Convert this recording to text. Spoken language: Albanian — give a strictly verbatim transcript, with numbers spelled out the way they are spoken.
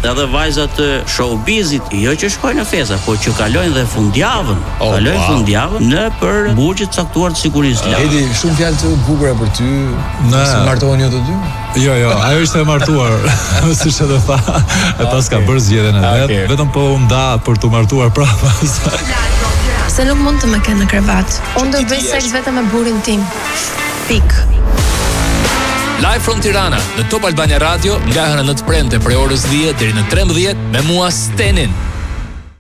edhe vajzat të showbizit, jo që shkojnë në festa, po që kalojnë dhe fundjavën, oh, kalojnë wow. fundjavën në për burgje të caktuar të sigurisë. Uh, Edi, shumë fjalë të bukura për ty. Ne si martohen jo të dy? Jo, jo, ajo ishte e martuar, siç edhe tha, e pas ka bërë zgjedhjen e vet, Okay. vetëm po u nda për të martuar prapa. Se nuk mund të më kenë në krevat. Unë do bëj seks vetëm me burrin tim. Pik. Live from Tirana në Top Albania Radio nga hëna në të premte prej orës dhjetë deri në trembëdhjetë me mua Stenin.